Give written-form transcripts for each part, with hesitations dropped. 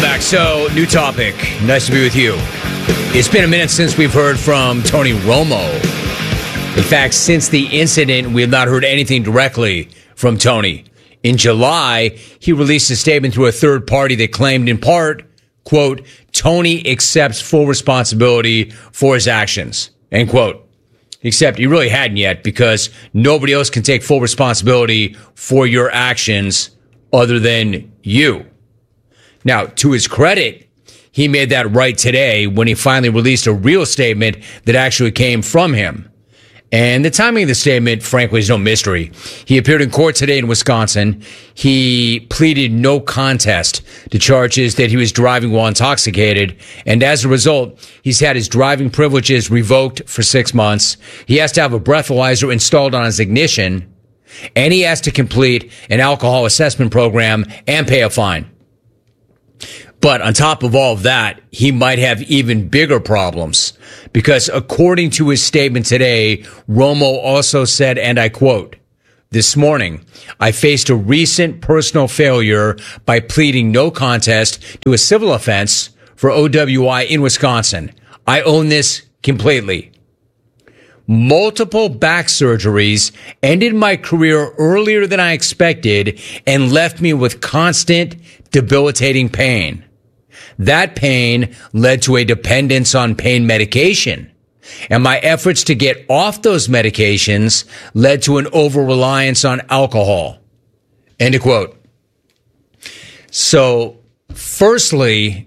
back. So, new topic. Nice to be with you. It's been a minute since we've heard from Tony Romo. In fact, since the incident, we have not heard anything directly from Tony. In July, he released a statement through a third party that claimed in part, quote, Tony accepts full responsibility for his actions, end quote. Except he really hadn't yet, because nobody else can take full responsibility for your actions other than you. Now, to his credit, he made that right today when he finally released a real statement that actually came from him. And the timing of the statement, frankly, is no mystery. He appeared in court today in Wisconsin. He pleaded no contest to charges that he was driving while intoxicated. And as a result, he's had his driving privileges revoked for 6 months. He has to have a breathalyzer installed on his ignition. And he has to complete an alcohol assessment program and pay a fine. But on top of all of that, he might have even bigger problems, because according to his statement today, Romo also said, and I quote, this morning, I faced a recent personal failure by pleading no contest to a civil offense for OWI in Wisconsin. I own this completely. Multiple back surgeries ended my career earlier than I expected and left me with constant, debilitating pain. That pain led to a dependence on pain medication. And my efforts to get off those medications led to an over-reliance on alcohol. End of quote. So, firstly,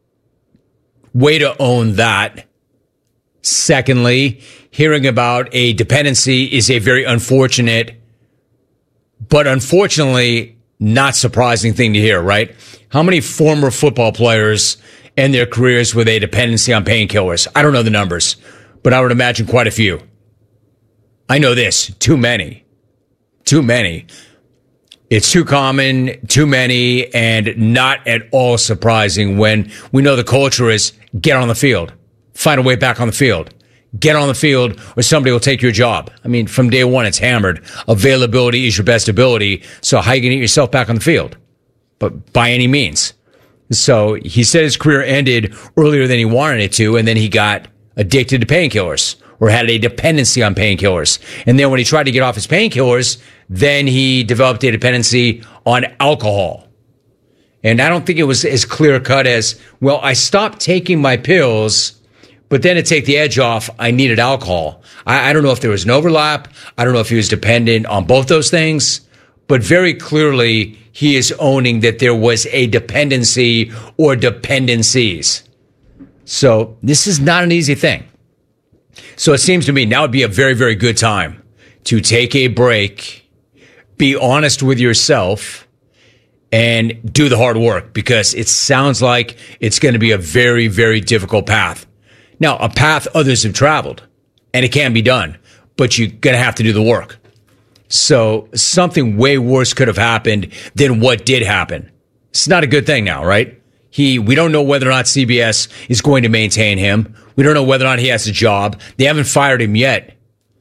way to own that. Secondly, hearing about a dependency is a very unfortunate, but unfortunately not surprising thing to hear, right? How many former football players end their careers with a dependency on painkillers? I don't know the numbers, but I would imagine quite a few. I know this, too many. Too many. It's too common, too many, and not at all surprising when we know the culture is get on the field, find a way back on the field. Get on the field or somebody will take your job. I mean, from day one, it's hammered. Availability is your best ability. So how are you going to get yourself back on the field? But by any means. So he said his career ended earlier than he wanted it to, and then he got addicted to painkillers or had a dependency on painkillers. And then when he tried to get off his painkillers, then he developed a dependency on alcohol. And I don't think it was as clear cut as, well, I stopped taking my pills, but then to take the edge off, I needed alcohol. I don't know if there was an overlap. I don't know if he was dependent on both those things. But very clearly, he is owning that there was a dependency or dependencies. So this is not an easy thing. So it seems to me now would be a very, very good time to take a break, be honest with yourself, and do the hard work, because it sounds like it's going to be a very, very difficult path. Now, a path others have traveled, and it can be done, but you're going to have to do the work. So something way worse could have happened than what did happen. It's not a good thing now, right? We don't know whether or not CBS is going to maintain him. We don't know whether or not he has a job. They haven't fired him yet.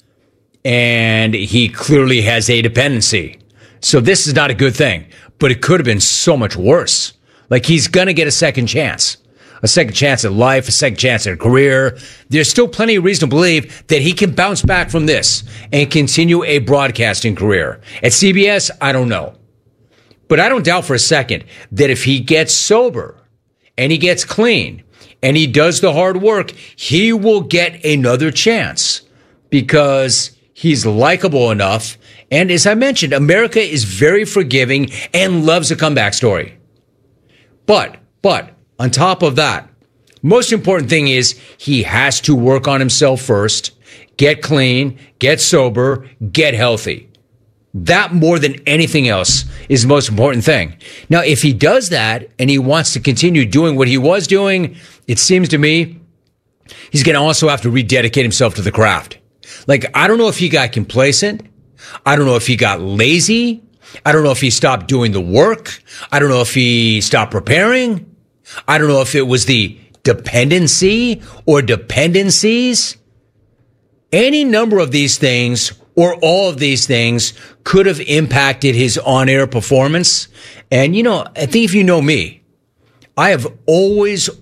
And he clearly has a dependency. So this is not a good thing, but it could have been so much worse. Like, he's going to get a second chance. A second chance at life, a second chance at a career. There's still plenty of reason to believe that he can bounce back from this and continue a broadcasting career. At CBS, I don't know. But I don't doubt for a second that if he gets sober and he gets clean and he does the hard work, he will get another chance, because he's likable enough. And as I mentioned, America is very forgiving and loves a comeback story. But, on top of that, most important thing is he has to work on himself first, get clean, get sober, get healthy. That, more than anything else, is the most important thing. Now, if he does that and he wants to continue doing what he was doing, it seems to me he's going to also have to rededicate himself to the craft. Like, I don't know if he got complacent. I don't know if he got lazy. I don't know if he stopped doing the work. I don't know if he stopped preparing. I don't know if it was the dependency or dependencies. Any number of these things or all of these things could have impacted his on-air performance. And, I think if you know me, I have always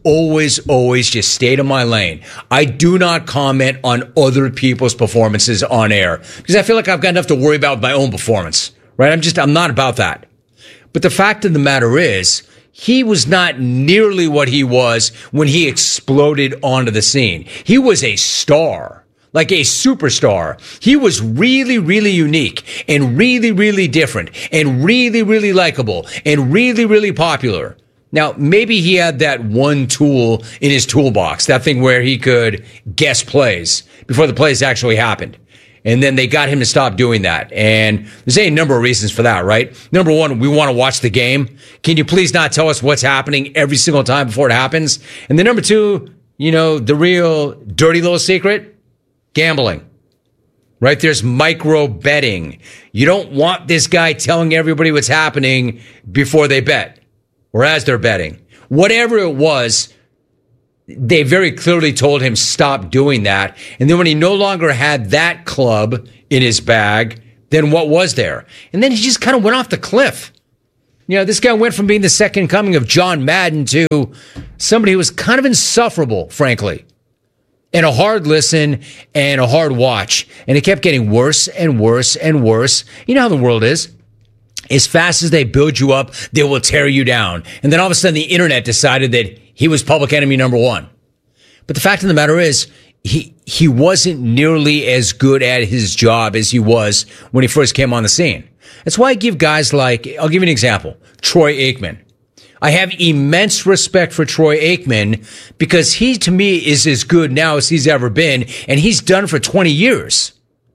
just stayed in my lane. I do not comment on other people's performances on air because I feel like I've got enough to worry about with my own performance, right? I'm not about that. But the fact of the matter is, he was not nearly what he was when he exploded onto the scene. He was a star, like a superstar. He was really, really unique and really, really different and really, really likable and really, really popular. Now, maybe he had that one tool in his toolbox, that thing where he could guess plays before the plays actually happened. And then they got him to stop doing that. And there's a number of reasons for that, right? Number one, we want to watch the game. Can you please not tell us what's happening every single time before it happens? And then number two, the real dirty little secret, gambling, right? There's micro betting. You don't want this guy telling everybody what's happening before they bet or as they're betting. Whatever it was, they very clearly told him stop doing that. And then when he no longer had that club in his bag, then what was there? And then he just kind of went off the cliff. This guy went from being the second coming of John Madden to somebody who was kind of insufferable, frankly, and a hard listen and a hard watch. And it kept getting worse and worse and worse. You know how the world is. As fast as they build you up, they will tear you down. And then all of a sudden the internet decided that he was public enemy number one. But the fact of the matter is, he wasn't nearly as good at his job as he was when he first came on the scene. That's why I give guys like, I'll give you an example, Troy Aikman. I have immense respect for Troy Aikman because he, to me, is as good now as he's ever been, and he's done for 20 years.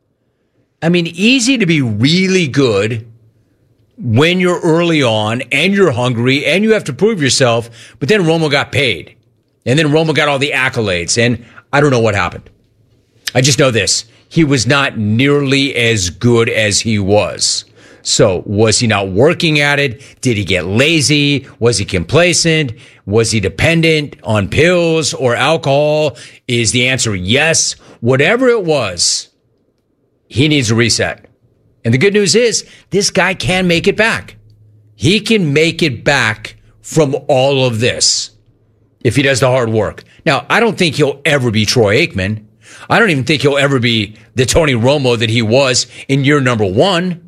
I mean, easy to be really good when you're early on and you're hungry and you have to prove yourself, but then Romo got paid. And then Romo got all the accolades, and I don't know what happened. I just know this. He was not nearly as good as he was. So was he not working at it? Did he get lazy? Was he complacent? Was he dependent on pills or alcohol? Is the answer yes? Whatever it was, he needs a reset. And the good news is this guy can make it back. He can make it back from all of this if he does the hard work. Now, I don't think he'll ever be Troy Aikman. I don't even think he'll ever be the Tony Romo that he was in year number one.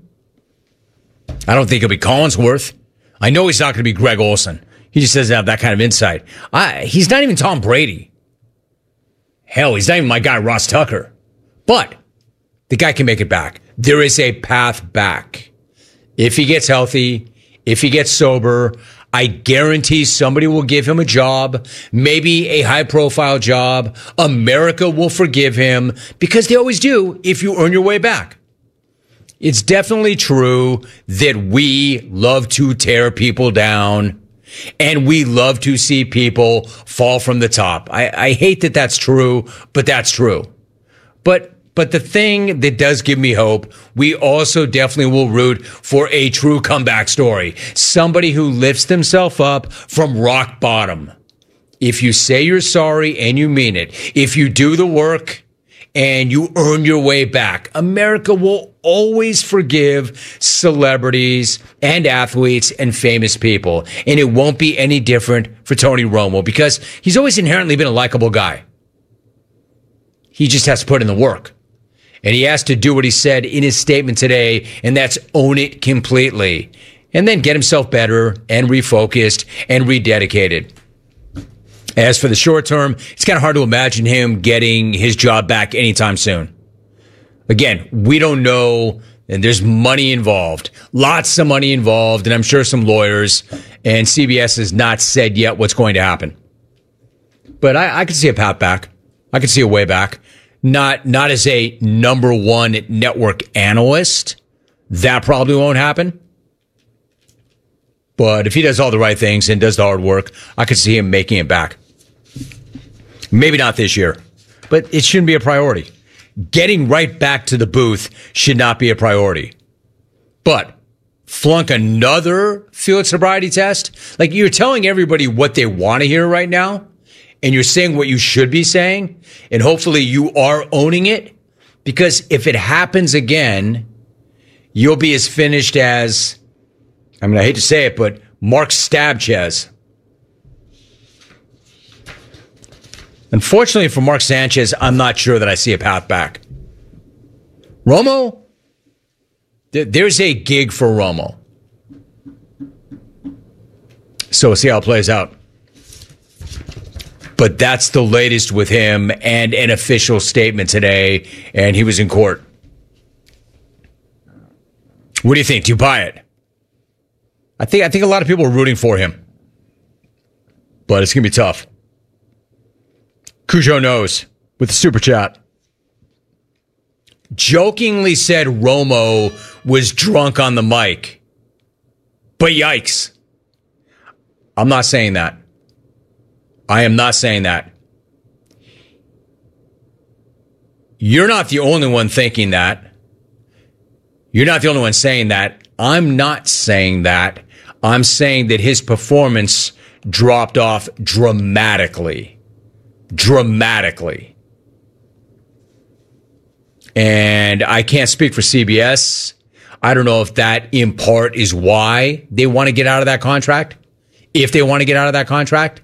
I don't think he'll be Collinsworth. I know he's not going to be Greg Olsen. He just doesn't have that kind of insight. He's not even Tom Brady. Hell, he's not even my guy Ross Tucker. But the guy can make it back. There is a path back. If he gets healthy, if he gets sober, I guarantee somebody will give him a job, maybe a high-profile job. America will forgive him because they always do if you earn your way back. It's definitely true that we love to tear people down and we love to see people fall from the top. I hate that that's true, but that's true. But the thing that does give me hope, we also definitely will root for a true comeback story. Somebody who lifts themselves up from rock bottom. If you say you're sorry and you mean it, if you do the work and you earn your way back, America will always forgive celebrities and athletes and famous people. And it won't be any different for Tony Romo because he's always inherently been a likable guy. He just has to put in the work. And he has to do what he said in his statement today, and that's own it completely. And then get himself better and refocused and rededicated. As for the short term, it's kind of hard to imagine him getting his job back anytime soon. Again, we don't know, and there's money involved. Lots of money involved, and I'm sure some lawyers, and CBS has not said yet what's going to happen. But I could see a path back. I could see a way back. Not as a number one network analyst. That probably won't happen. But if he does all the right things and does the hard work, I could see him making it back. Maybe not this year, but it shouldn't be a priority. Getting right back to the booth should not be a priority. But flunk another field sobriety test? Like you're telling everybody what they want to hear right now. And you're saying what you should be saying, and hopefully you are owning it, because if it happens again, you'll be as finished as, I hate to say it, but Mark Stabchez. Unfortunately for Mark Sanchez, I'm not sure that I see a path back. Romo, there's a gig for Romo. So we'll see how it plays out. But that's the latest with him and an official statement today, and he was in court. What do you think? Do you buy it? I think a lot of people are rooting for him. But it's going to be tough. Cujo knows with the super chat. Jokingly said Romo was drunk on the mic. But yikes. I'm not saying that. I am not saying that. You're not the only one thinking that. You're not the only one saying that. I'm not saying that. I'm saying that his performance dropped off dramatically. Dramatically. And I can't speak for CBS. I don't know if that in part is why they want to get out of that contract. If they want to get out of that contract.